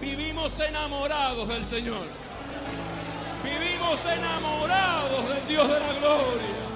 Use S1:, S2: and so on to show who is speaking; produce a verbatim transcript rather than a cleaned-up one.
S1: Vivimos enamorados del Señor. Vivimos enamorados del Dios de la gloria.